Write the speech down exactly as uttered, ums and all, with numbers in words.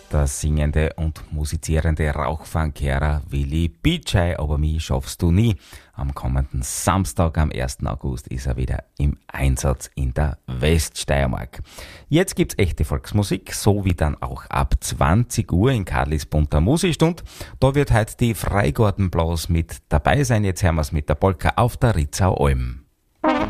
Der singende und musizierende Rauchfangkehrer Willi Bitschei, aber mich schaffst du nie. Am kommenden Samstag, am ersten August, ist er wieder im Einsatz in der Weststeiermark. Jetzt gibt's echte Volksmusik, so wie dann auch ab zwanzig Uhr in Karlis bunter Musikstund. Da wird heute die Freigartenblas mit dabei sein. Jetzt hören wir's mit der Polka auf der Ritzau Alm.